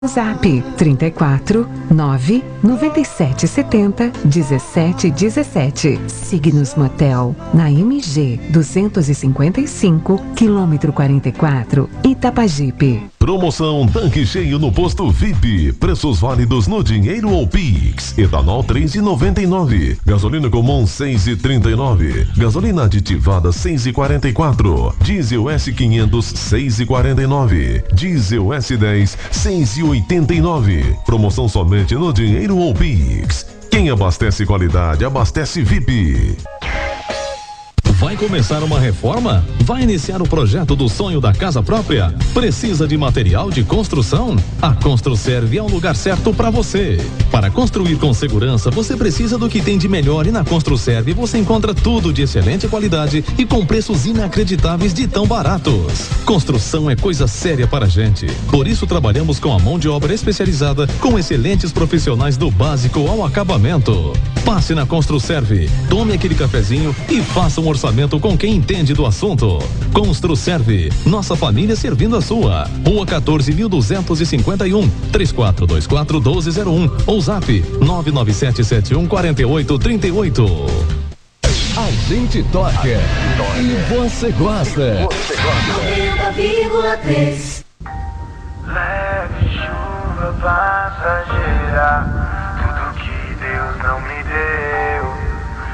Zap 34 9 97 70 17 17. Signos Motel, na MG 255, quilômetro 44, Itapajipe. Promoção Tanque Cheio no Posto VIP. Preços válidos no dinheiro ou Pix. Etanol 3,99. Gasolina comum 6,39. Gasolina aditivada 6,44. Diesel S500 6,49. Diesel S10 6,89. Promoção somente no dinheiro ou Pix. Quem abastece qualidade, abastece VIP. Vai começar uma reforma? Vai iniciar o projeto do sonho da casa própria? Precisa de material de construção? A Construserve é o lugar certo para você. Para construir com segurança, você precisa do que tem de melhor e na Construserve você encontra tudo de excelente qualidade e com preços inacreditáveis de tão baratos. Construção é coisa séria para a gente. Por isso trabalhamos com a mão de obra especializada, com excelentes profissionais do básico ao acabamento. Passe na Construserve, tome aquele cafezinho e faça um orçamento com quem entende do assunto. Construserve, nossa família servindo a sua. Rua 14.251, 3424-1201 ou Zap 997714838. A gente toca e você gosta. 90,3. Leve chuva passageira, tudo que Deus não me deu.